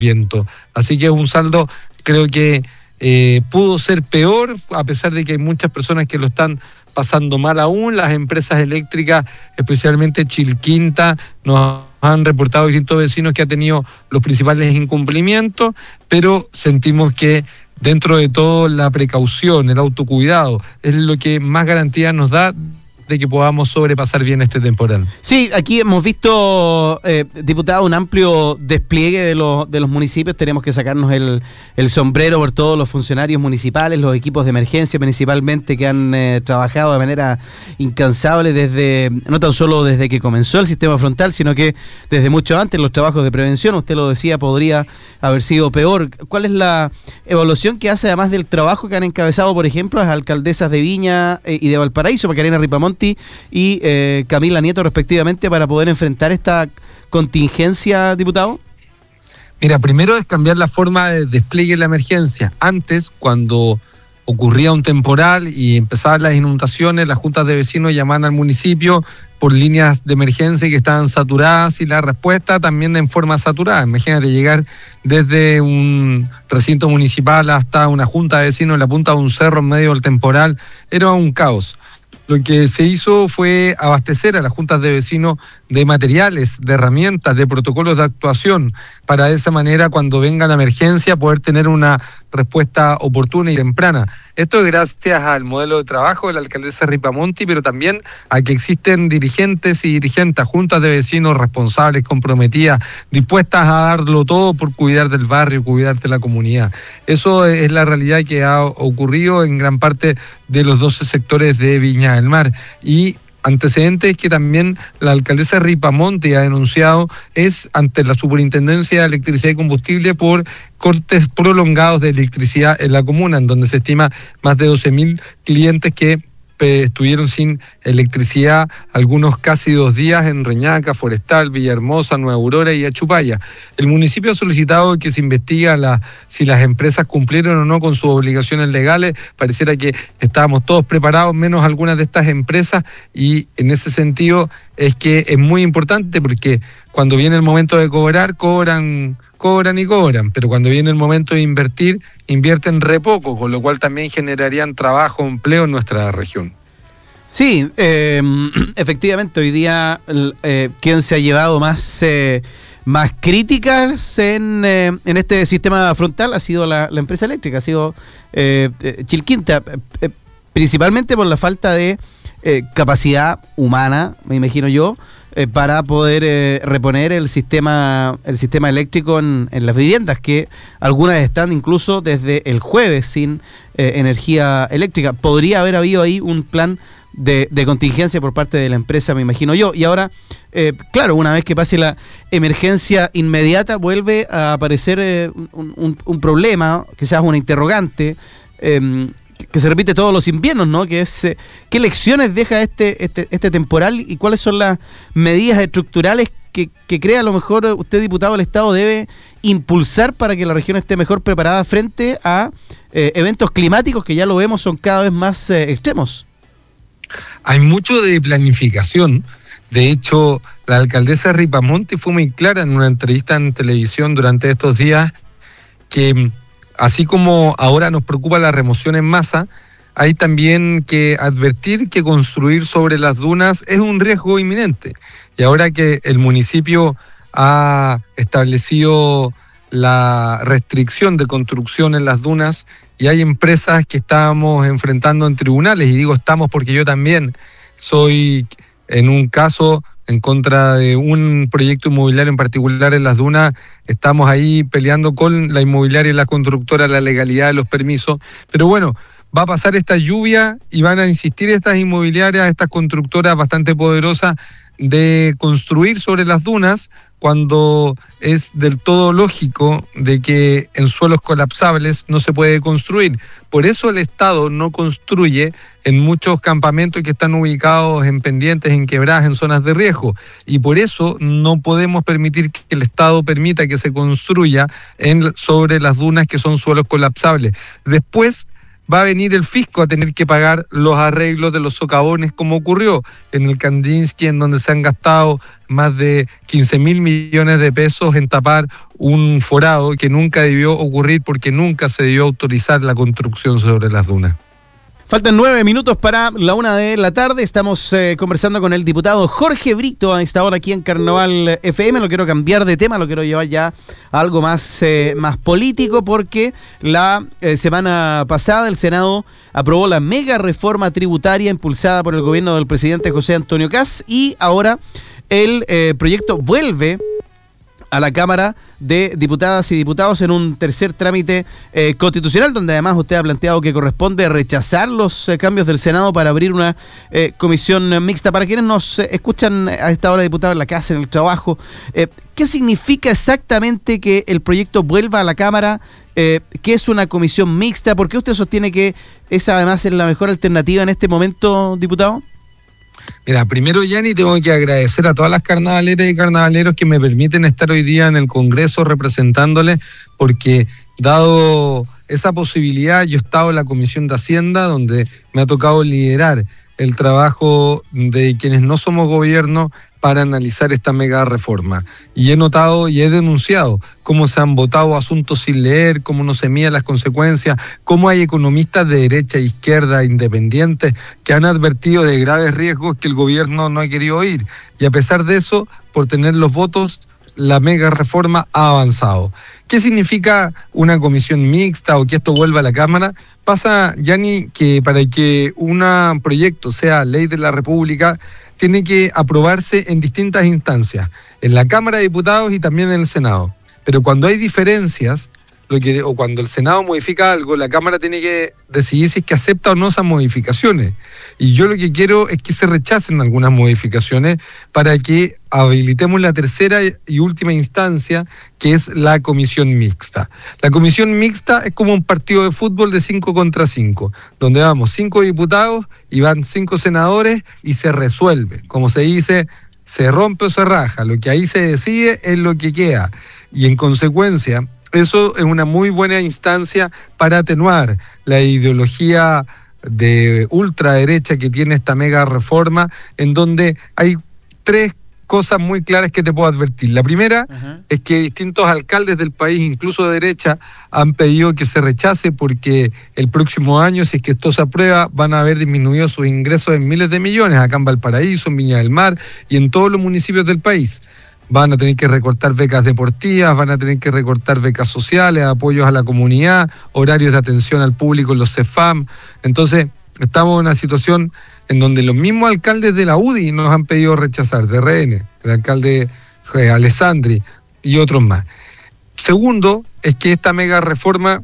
viento. Así que es un saldo, creo que pudo ser peor, a pesar de que hay muchas personas que lo están pasando mal aún. Las empresas eléctricas, especialmente Chilquinta, nos han reportado distintos vecinos que ha tenido los principales incumplimientos, pero sentimos que dentro de todo la precaución, el autocuidado, es lo que más garantía nos da de que podamos sobrepasar bien este temporal. Sí, aquí hemos visto, diputado, un amplio despliegue de los municipios. Tenemos que sacarnos el sombrero por todos los funcionarios municipales, los equipos de emergencia principalmente, que han trabajado de manera incansable no tan solo desde que comenzó el sistema frontal, sino que desde mucho antes. Los trabajos de prevención, usted lo decía, podría haber sido peor. ¿Cuál es la evaluación que hace, además del trabajo que han encabezado, por ejemplo, las alcaldesas de Viña y de Valparaíso, Macarena Ripamonti y Camila Nieto, respectivamente, para poder enfrentar esta contingencia, diputado? Mira, primero es cambiar la forma de despliegue de la emergencia. Antes, cuando ocurría un temporal y empezaban las inundaciones, las juntas de vecinos llamaban al municipio por líneas de emergencia que estaban saturadas, y la respuesta también en forma saturada. Imagínate llegar desde un recinto municipal hasta una junta de vecinos en la punta de un cerro en medio del temporal. Era un caos. Lo que se hizo fue abastecer a las juntas de vecinos de materiales, de herramientas, de protocolos de actuación, para de esa manera, cuando venga la emergencia, poder tener una respuesta oportuna y temprana. Esto es gracias al modelo de trabajo de la alcaldesa Ripamonti, pero también a que existen dirigentes y dirigentes, juntas de vecinos responsables, comprometidas, dispuestas a darlo todo por cuidar del barrio, cuidar de la comunidad. Eso es la realidad que ha ocurrido en gran parte de los 12 sectores de Viña del Mar. Y antecedentes que también la alcaldesa Ripamonti ha denunciado es ante la Superintendencia de Electricidad y Combustible por cortes prolongados de electricidad en la comuna, en donde se estima más de 12.000 clientes que estuvieron sin electricidad, algunos casi 2 días en Reñaca, Forestal, Villahermosa, Nueva Aurora y Achupaya. El municipio ha solicitado que se investigue si las empresas cumplieron o no con sus obligaciones legales. Pareciera que estábamos todos preparados, menos algunas de estas empresas, y en ese sentido es que es muy importante, porque cuando viene el momento de cobrar, cobran, pero cuando viene el momento de invertir, invierten re poco, con lo cual también generarían trabajo, empleo en nuestra región. Sí, efectivamente, hoy día quien se ha llevado más críticas en este sistema frontal ha sido la empresa eléctrica, ha sido Chilquinta, principalmente por la falta de capacidad humana, me imagino yo, para poder reponer el sistema eléctrico en las viviendas, que algunas están incluso desde el jueves sin energía eléctrica. Podría haber habido ahí un plan de contingencia por parte de la empresa, me imagino yo. Y ahora, claro, una vez que pase la emergencia inmediata, vuelve a aparecer un problema, quizás una interrogante, que se repite todos los inviernos, ¿no? Que es ¿qué lecciones deja este temporal y cuáles son las medidas estructurales que cree a lo mejor usted, diputado del Estado, debe impulsar para que la región esté mejor preparada frente a eventos climáticos que, ya lo vemos, son cada vez más extremos? Hay mucho de planificación. De hecho, la alcaldesa Ripamonti fue muy clara en una entrevista en televisión durante estos días que, así como ahora nos preocupa la remoción en masa, hay también que advertir que construir sobre las dunas es un riesgo inminente. Y ahora que el municipio ha establecido la restricción de construcción en las dunas y hay empresas que estamos enfrentando en tribunales, y digo estamos porque yo también soy, en un caso, en contra de un proyecto inmobiliario en particular en las dunas, estamos ahí peleando con la inmobiliaria y la constructora la legalidad de los permisos. Pero bueno, va a pasar esta lluvia y van a insistir estas inmobiliarias, estas constructoras bastante poderosas, de construir sobre las dunas, cuando es del todo lógico de que en suelos colapsables no se puede construir. Por eso el Estado no construye en muchos campamentos que están ubicados en pendientes, en quebradas, en zonas de riesgo. Y por eso no podemos permitir que el Estado permita que se construya sobre las dunas, que son suelos colapsables. Después va a venir el fisco a tener que pagar los arreglos de los socavones, como ocurrió en el Kandinsky, en donde se han gastado más de 15.000 millones de pesos en tapar un forado que nunca debió ocurrir porque nunca se debió autorizar la construcción sobre las dunas. Faltan 9 minutos para la 1 de la tarde. Estamos conversando con el diputado Jorge Brito a esta hora aquí en Carnaval FM. Lo quiero cambiar de tema, lo quiero llevar ya a algo más político, porque la semana pasada el Senado aprobó la mega reforma tributaria impulsada por el gobierno del presidente José Antonio Kast, y ahora el proyecto vuelve a la Cámara de Diputadas y Diputados en un tercer trámite constitucional, donde además usted ha planteado que corresponde rechazar los cambios del Senado para abrir una comisión mixta. Para quienes nos escuchan a esta hora, diputados, en la casa, en el trabajo, ¿qué significa exactamente que el proyecto vuelva a la Cámara? ¿Qué es una comisión mixta? ¿Por qué usted sostiene que esa además es la mejor alternativa en este momento, diputado? Mira, primero, Yanni, tengo que agradecer a todas las carnavaleras y carnavaleros que me permiten estar hoy día en el Congreso representándoles, porque dado esa posibilidad, yo he estado en la Comisión de Hacienda, donde me ha tocado liderar el trabajo de quienes no somos gobierno para analizar esta mega reforma. Y he notado y he denunciado cómo se han votado asuntos sin leer, cómo no se miden las consecuencias, cómo hay economistas de derecha e izquierda independientes que han advertido de graves riesgos que el gobierno no ha querido oír. Y a pesar de eso, por tener los votos, la mega reforma ha avanzado. ¿Qué significa una comisión mixta o que esto vuelva a la Cámara? Pasa, Yanni, que para que un proyecto sea ley de la República, tiene que aprobarse en distintas instancias, en la Cámara de Diputados y también en el Senado. Pero cuando hay diferencias, o cuando el Senado modifica algo, la Cámara tiene que decidir si es que acepta o no esas modificaciones. Y yo lo que quiero es que se rechacen algunas modificaciones para que habilitemos la tercera y última instancia, que es la comisión mixta. La comisión mixta es como un partido de fútbol de 5 contra 5, donde vamos 5 diputados y van 5 senadores y se resuelve. Como se dice, se rompe o se raja. Lo que ahí se decide es lo que queda. Y en consecuencia, eso es una muy buena instancia para atenuar la ideología de ultraderecha que tiene esta mega reforma, en donde hay 3 cosas muy claras que te puedo advertir. La primera es que distintos alcaldes del país, incluso de derecha, han pedido que se rechace porque el próximo año, si es que esto se aprueba, van a haber disminuido sus ingresos en miles de millones, acá en Valparaíso, en Viña del Mar y en todos los municipios del país. Van a tener que recortar becas deportivas, van a tener que recortar becas sociales, apoyos a la comunidad, horarios de atención al público en los CEFAM. Entonces, estamos en una situación en donde los mismos alcaldes de la UDI nos han pedido rechazar, de RN, el alcalde Alessandri y otros más. Segundo, es que esta mega reforma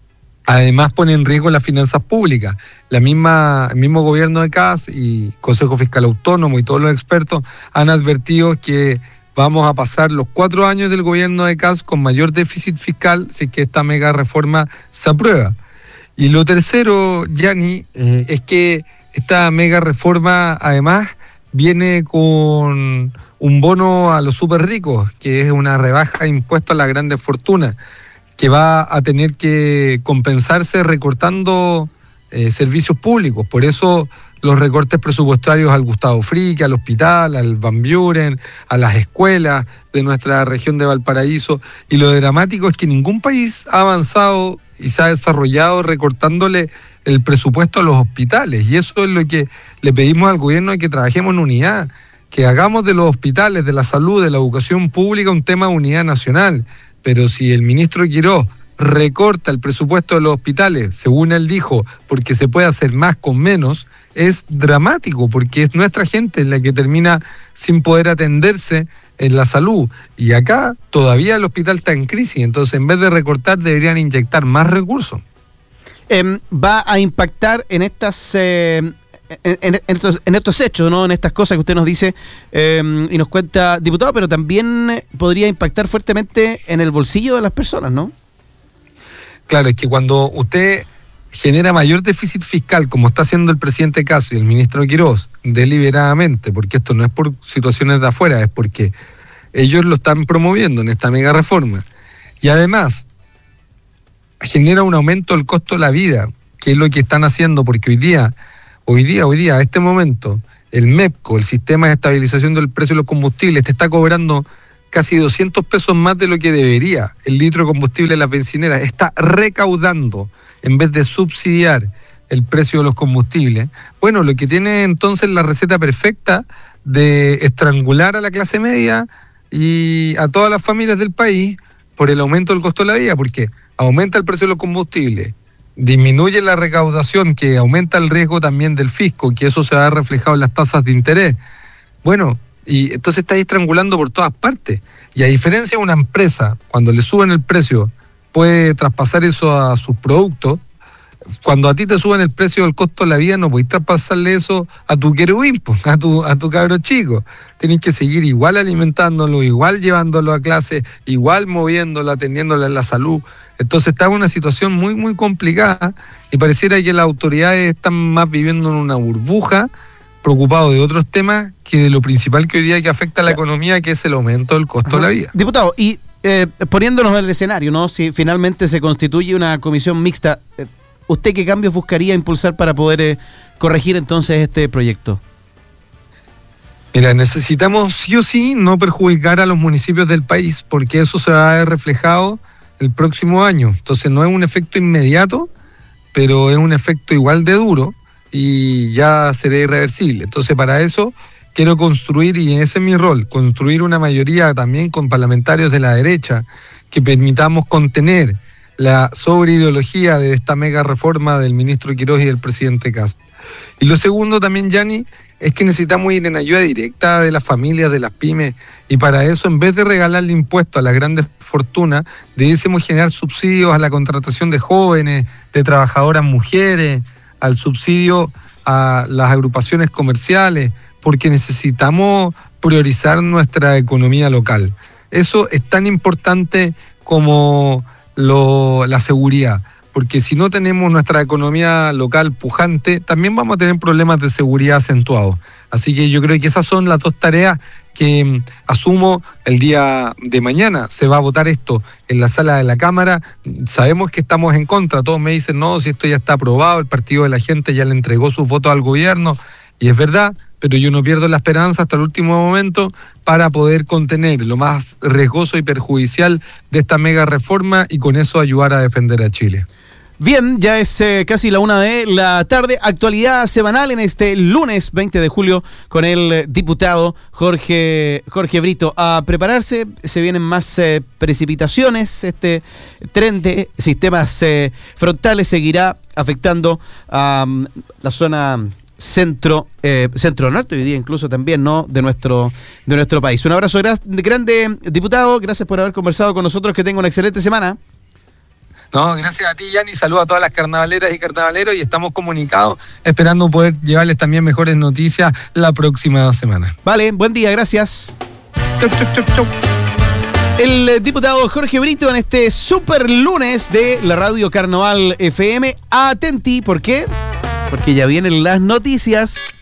además pone en riesgo las finanzas públicas. El mismo gobierno de Kast y Consejo Fiscal Autónomo y todos los expertos han advertido que vamos a pasar los 4 años del gobierno de Kast con mayor déficit fiscal si es que esta mega reforma se aprueba. Y lo tercero, Yanni, es que esta mega reforma además viene con un bono a los súper ricos, que es una rebaja de impuestos a las grandes fortunas, que va a tener que compensarse recortando servicios públicos. Por eso los recortes presupuestarios al Gustavo Fricke, al hospital, al Van Buren, a las escuelas de nuestra región de Valparaíso. Y lo dramático es que ningún país ha avanzado y se ha desarrollado recortándole el presupuesto a los hospitales. Y eso es lo que le pedimos al gobierno, de que trabajemos en unidad, que hagamos de los hospitales, de la salud, de la educación pública un tema de unidad nacional. Pero si el ministro Quirós recorta el presupuesto de los hospitales, según él dijo, porque se puede hacer más con menos, es dramático, porque es nuestra gente la que termina sin poder atenderse en la salud. Y acá todavía el hospital está en crisis, entonces en vez de recortar deberían inyectar más recursos. Va a impactar en estas en estos hechos, ¿no? En estas cosas que usted nos dice y nos cuenta, diputado, pero también podría impactar fuertemente en el bolsillo de las personas, ¿no? Claro, es que cuando usted genera mayor déficit fiscal, como está haciendo el presidente Kast y el ministro Quirós, deliberadamente, porque esto no es por situaciones de afuera, es porque ellos lo están promoviendo en esta mega reforma. Y además, genera un aumento del costo de la vida. qué es lo que están haciendo, porque hoy día, a este momento, el MEPCO, el Sistema de Estabilización del Precio de los Combustibles, te está cobrando casi 200 pesos más de lo que debería. El litro de combustible de las bencineras está recaudando en vez de subsidiar el precio de los combustibles. Bueno, lo que tiene entonces la receta perfecta de estrangular a la clase media y a todas las familias del país por el aumento del costo de la vida, porque aumenta el precio de los combustibles, disminuye la recaudación, que aumenta el riesgo también del fisco, que eso se va a ver reflejado en las tasas de interés. Bueno, y entonces está estrangulando por todas partes. Y a diferencia de una empresa, cuando le suben el precio, puede traspasar eso a sus productos. Cuando a ti te suben el precio del costo de la vida, no podés traspasarle eso a tu querubín, a tu cabro chico. Tenés que seguir igual alimentándolo, igual llevándolo a clase, igual moviéndolo, atendiéndolo en la salud. Entonces está en una situación muy, muy complicada y pareciera que las autoridades están más viviendo en una burbuja, preocupados de otros temas que de lo principal que hoy día que afecta a la economía, que es el aumento del costo de la vida. Diputado, y poniéndonos en el escenario, ¿no? Si finalmente se constituye una comisión mixta, ¿usted qué cambios buscaría impulsar para poder corregir entonces este proyecto? Mira, necesitamos sí o sí no perjudicar a los municipios del país, porque eso se va a ver reflejado el próximo año. Entonces no es un efecto inmediato, pero es un efecto igual de duro y ya será irreversible. Entonces para eso quiero construir, y ese es mi rol, construir una mayoría también con parlamentarios de la derecha que permitamos contener la sobreideología de esta mega reforma del ministro Quirós y del presidente Kast. Y lo segundo también, Yanni, es que necesitamos ir en ayuda directa de las familias, de las pymes, y para eso, en vez de regalarle impuestos a las grandes fortunas, debiésemos generar subsidios a la contratación de jóvenes, de trabajadoras mujeres, al subsidio a las agrupaciones comerciales, porque necesitamos priorizar nuestra economía local. Eso es tan importante como la seguridad, porque si no tenemos nuestra economía local pujante, también vamos a tener problemas de seguridad acentuados. Así que yo creo que esas son las dos tareas que asumo el día de mañana. Se va a votar esto en la sala de la Cámara. Sabemos que estamos en contra. Todos me dicen, no, si esto ya está aprobado, el Partido de la Gente ya le entregó sus votos al gobierno. Y es verdad, pero yo no pierdo la esperanza hasta el último momento para poder contener lo más riesgoso y perjudicial de esta mega reforma y con eso ayudar a defender a Chile. Bien, ya es casi la 1:00 p.m. Actualidad semanal en este lunes 20 de julio con el diputado Jorge Brito. A prepararse, se vienen más precipitaciones. Este tren de sistemas frontales seguirá afectando a la zona centro norte, hoy día incluso también, ¿no?, de nuestro país. Un abrazo grande, diputado. Gracias por haber conversado con nosotros. Que tenga una excelente semana. No, gracias a ti, Yanni. Saludos a todas las carnavaleras y carnavaleros y estamos comunicados esperando poder llevarles también mejores noticias la próxima semana. Vale, buen día, gracias. Chau. El diputado Jorge Brito en este super lunes de la Radio Carnaval FM. Atenti, ¿por qué? Porque ya vienen las noticias.